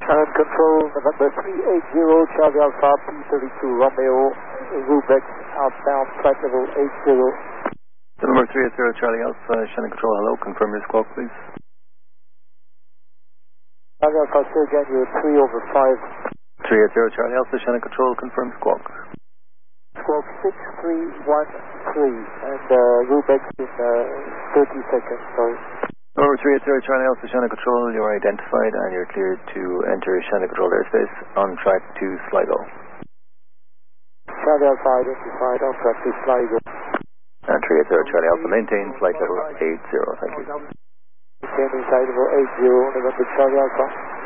And control November 380, Charlie Alpha, P32 Romeo, Rubex, outbound, flight level 80. November 380, Charlie Alpha, Shannon Control, hello, confirm your squawk, please. Charlie Alpha, Sergio, you're 3 over 5. 380, Charlie Alpha, Shannon Control, confirm squawk. Squawk 6313, and Rubex in 30 seconds, sorry. November 380, Charlie Alpha, Shannon Control, you are identified and you're cleared to enter Shannon Control airspace on track to Sligo. Charlie Alpha identified, on track to Sligo. And 380, Charlie Alpha, maintain flight level 80, thank you. Maintaining flight level 80, November Charlie Alpha.